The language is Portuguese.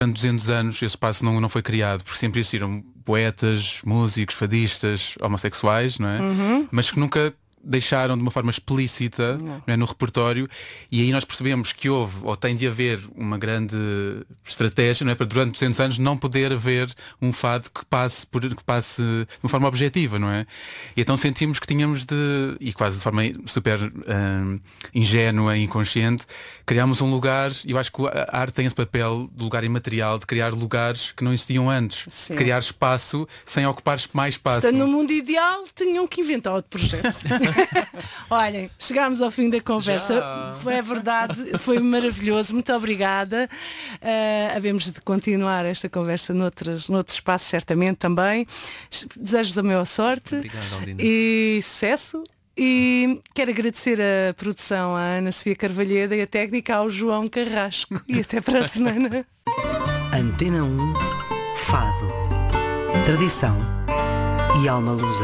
Durante 200 anos esse espaço não foi criado, porque sempre existiram poetas, músicos, fadistas, homossexuais, não é? Mas que nunca deixaram de uma forma explícita, não é, no repertório, e aí nós percebemos que houve, ou tem de haver, uma grande estratégia, não é, para durante 200 anos não poder haver um fado que passe de uma forma objetiva, não é? E então sentimos que tínhamos de, e quase de forma super ingênua e inconsciente, criámos um lugar, e eu acho que a arte tem esse papel do lugar imaterial, de criar lugares que não existiam antes, Sim. de criar espaço sem ocupar mais espaço. Portanto, no mundo ideal tinham que inventar outro projeto. Olhem, chegámos ao fim da conversa. É verdade, foi maravilhoso. Muito obrigada. Havemos de continuar esta conversa noutros espaços, certamente também. Desejo-vos a maior sorte. Obrigado, Aldina. E sucesso. E quero agradecer a produção à Ana Sofia Carvalheda e a técnica ao João Carrasco. E até para a semana. Antena 1, Fado, tradição e alma lusa.